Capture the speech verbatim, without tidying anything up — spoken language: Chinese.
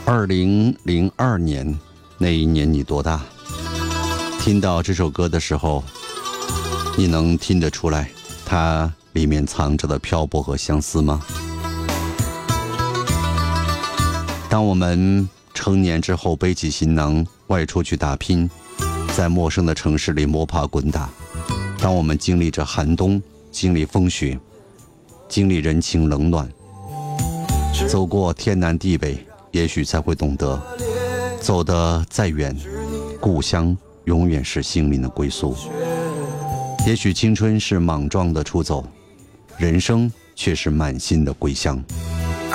二零零二年那一年你多大？听到这首歌的时候，你能听得出来它里面藏着的漂泊和相思吗？当我们成年之后背起行囊外出去打拼，在陌生的城市里摸爬滚打，当我们经历着寒冬，经历风雪，经历人情冷暖，走过天南地北，也许才会懂得，走得再远，故乡永远是心灵的归宿。也许青春是莽撞的出走，人生却是满心的归乡。